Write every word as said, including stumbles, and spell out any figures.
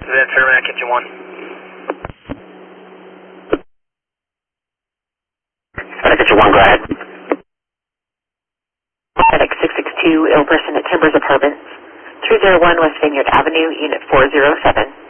Then Fairman, Kitchen one. Kitchen one, go ahead. FedEx six six two, ill person at Timbers Apartments, three oh one West Vineyard Avenue, Unit four oh seven.